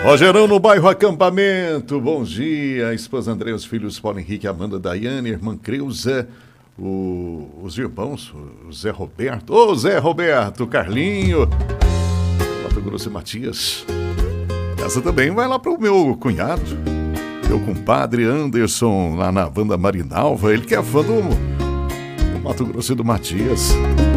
Rogerão no bairro Acampamento, bom dia. A esposa André, os filhos Paulo Henrique, Amanda, Daiane, irmã Creuza, os irmãos, o Zé Roberto, Zé Roberto, Carlinho, Mato Grosso e Matias. Essa também vai lá pro meu cunhado, meu compadre Anderson, lá na banda Marinalva. Ele que é fã do Mato Grosso e do Matias.